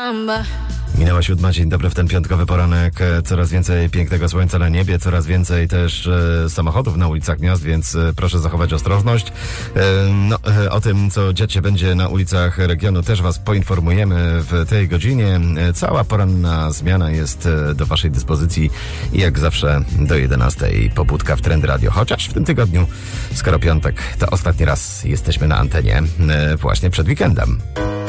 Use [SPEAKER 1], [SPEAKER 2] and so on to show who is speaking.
[SPEAKER 1] Minęła 7, dzień dobry w ten piątkowy poranek. Coraz więcej pięknego słońca na niebie, coraz więcej też samochodów na ulicach miast, więc proszę zachować ostrożność. O tym, co dziać się będzie na ulicach regionu, też was poinformujemy w tej godzinie. Cała poranna zmiana jest do waszej dyspozycji i jak zawsze do 11 pobudka w Trend Radio. Chociaż w tym tygodniu, skoro piątek, to ostatni raz jesteśmy na antenie właśnie przed weekendem.